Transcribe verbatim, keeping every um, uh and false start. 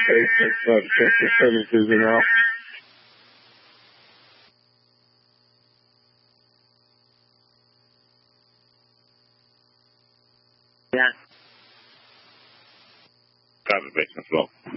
basement, but check the services and out. Yeah. Private basement floor.